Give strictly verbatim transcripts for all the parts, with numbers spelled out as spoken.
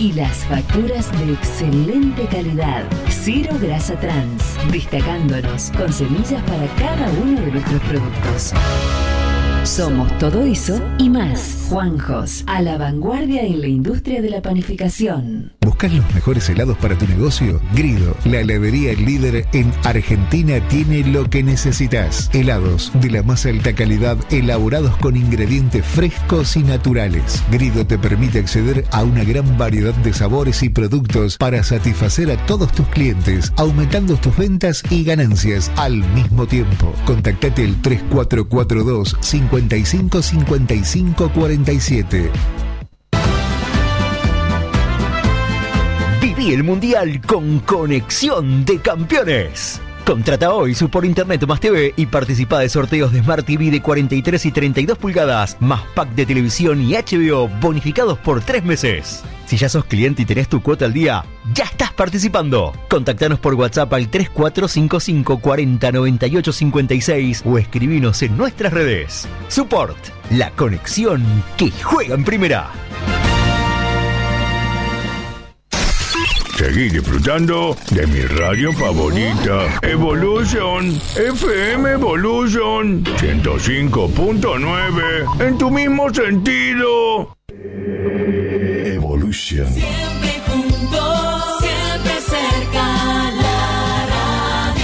y las facturas de excelente calidad. Cero grasa trans, destacándonos con semillas para cada uno de nuestros productos. Somos todo eso y más. Juanjos, a la vanguardia en la industria de la panificación. ¿Buscas los mejores helados para tu negocio? Grido, la heladería líder en Argentina, tiene lo que necesitas. Helados de la más alta calidad, elaborados con ingredientes frescos y naturales. Grido te permite acceder a una gran variedad de sabores y productos para satisfacer a todos tus clientes, aumentando tus ventas y ganancias al mismo tiempo. Contactate al tres cuatro cuatro dos, cinco cinco cinco cinco cuatro siete. Viví el Mundial con Conexión de Campeones. Contrata hoy su por internet más T V y participa de sorteos de Smart T V de cuarenta y tres y treinta y dos pulgadas, más pack de televisión y H B O bonificados por tres meses. Si ya sos cliente y tenés tu cuota al día, ya estás participando. Contactanos por WhatsApp al tres cuatro cinco cinco cuarenta noventa y ocho cincuenta y seis o escribinos en nuestras redes. Support, la conexión que juega en primera. Seguí disfrutando de mi radio favorita, Evolution, F M Evolution, ciento cinco punto nueve, en tu mismo sentido. Evolution. Siempre juntos, siempre cerca, la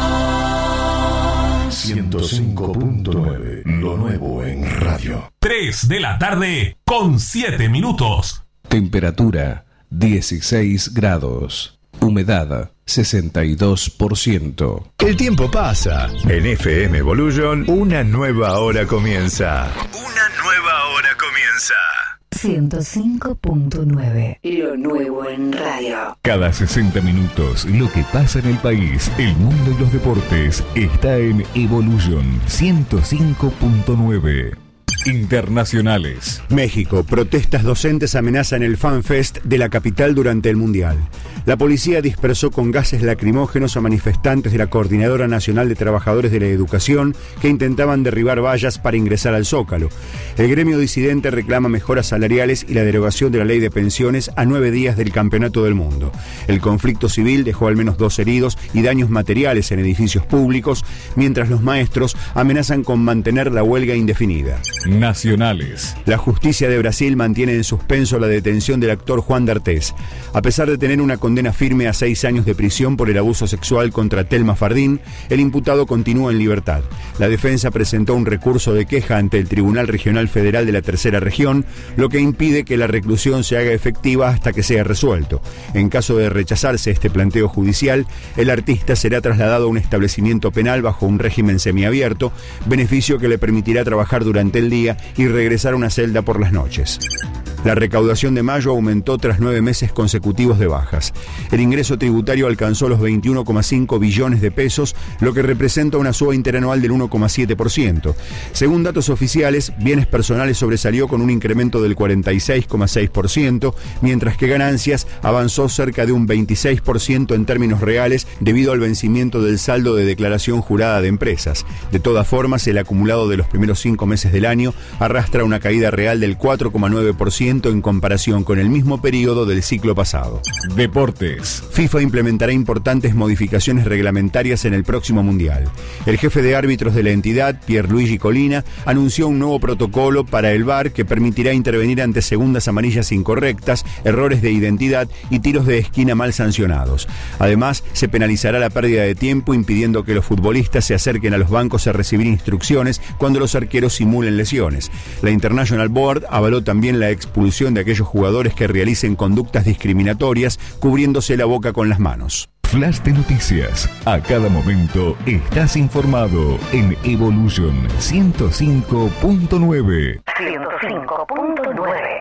radio. ciento cinco punto nueve, lo nuevo en radio. tres de la tarde con siete minutos. Temperatura dieciséis grados. Humedad sesenta y dos por ciento. El tiempo pasa. En F M Evolution, una nueva hora comienza. Una nueva hora comienza. ciento cinco punto nueve. Lo nuevo en radio. Cada sesenta minutos, lo que pasa en el país, el mundo y los deportes está en Evolution ciento cinco punto nueve. Internacionales. México. Protestas docentes amenazan el FanFest de la capital durante el Mundial. La policía dispersó con gases lacrimógenos a manifestantes de la Coordinadora Nacional de Trabajadores de la Educación que intentaban derribar vallas para ingresar al Zócalo. El gremio disidente reclama mejoras salariales y la derogación de la ley de pensiones a nueve días del Campeonato del Mundo. El conflicto civil dejó al menos dos heridos y daños materiales en edificios públicos, mientras los maestros amenazan con mantener la huelga indefinida. Nacionales. La justicia de Brasil mantiene en suspenso la detención del actor Juan D'Artés. A pesar de tener una condena firme a seis años de prisión por el abuso sexual contra Thelma Fardín, el imputado continúa en libertad. La defensa presentó un recurso de queja ante el Tribunal Regional Federal de la Tercera Región, lo que impide que la reclusión se haga efectiva hasta que sea resuelto. En caso de rechazarse este planteo judicial, el artista será trasladado a un establecimiento penal bajo un régimen semiabierto, beneficio que le permitirá trabajar durante el día y regresar a una celda por las noches. La recaudación de mayo aumentó tras nueve meses consecutivos de bajas. El ingreso tributario alcanzó los veintiuno coma cinco billones de pesos, lo que representa una suba interanual del uno coma siete por ciento. Según datos oficiales, bienes personales sobresalió con un incremento del cuarenta y seis coma seis por ciento, mientras que ganancias avanzó cerca de un veintiséis por ciento en términos reales debido al vencimiento del saldo de declaración jurada de empresas. De todas formas, el acumulado de los primeros cinco meses del año arrastra una caída real del cuatro coma nueve por ciento en comparación con el mismo periodo del ciclo pasado. Deportes. FIFA implementará importantes modificaciones reglamentarias en el próximo Mundial. El jefe de árbitros de la entidad, Pierluigi Collina, anunció un nuevo protocolo para el V A R que permitirá intervenir ante segundas amarillas incorrectas, errores de identidad y tiros de esquina mal sancionados. Además, se penalizará la pérdida de tiempo impidiendo que los futbolistas se acerquen a los bancos a recibir instrucciones cuando los arqueros simulen lesiones. La International Board avaló también la expulsión de aquellos jugadores que realicen conductas discriminatorias cubriéndose la boca con las manos. Flash de noticias. A cada momento estás informado en Evolution ciento cinco punto nueve. ciento cinco punto nueve.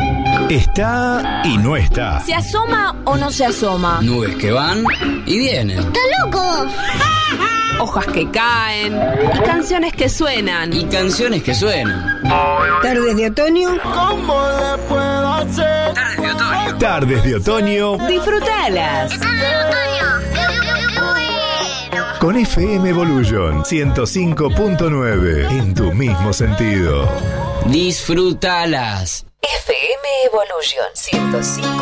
Está y no está. ¿Se asoma o no se asoma? Nubes que van y vienen. ¡Están locos! Hojas que caen y canciones que suenan. Y canciones que suenan. Tardes de otoño. ¿Cómo le puedo hacer? Tardes de otoño. Tardes de otoño. Disfrutalas. Tardes de otoño. Bueno. Con F M Evolution ciento cinco punto nueve. En tu mismo sentido. Disfrútalas. F M Evolution ciento cinco.